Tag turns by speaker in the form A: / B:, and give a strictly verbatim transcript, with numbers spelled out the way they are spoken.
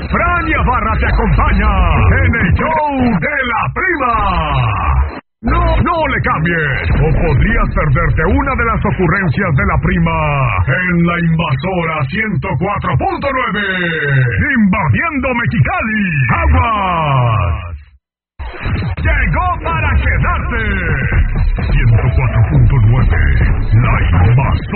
A: Fran y Abarra te acompaña en el show de la prima. No, no le cambies, o podrías perderte una de las ocurrencias de la prima en la invasora ciento cuatro punto nueve. Invadiendo Mexicali. ¡Aguas! Llegó para quedarse